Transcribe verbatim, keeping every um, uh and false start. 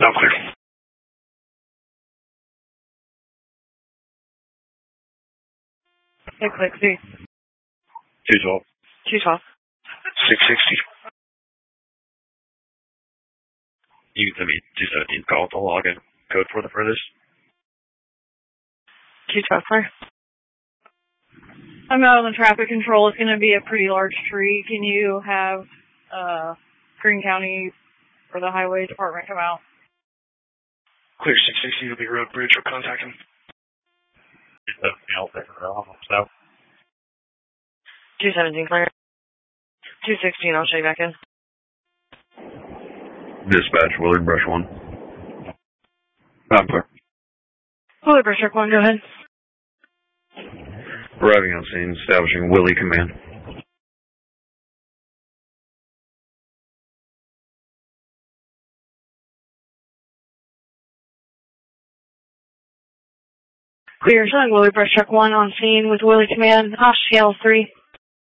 Now clear. Hey, click Z. two twelve. two twelve. six sixty. You can send me two seventeen. Call the login code for the furthest. two twelve, clear. I'm out on the traffic control. It's going to be a pretty large tree. Can you have uh, Greene County or the Highway Department come out? Clear six sixty will be road bridge. We'll contact him. Is that out there? So. two seventeen, clear. two sixteen, I'll check back in. Dispatch, Willard Brush one. I'm clear. Willard Brush one, go ahead. Arriving on scene, establishing Willie command. Clear, showing Willard Brush one on scene with Willie command. Off scale three.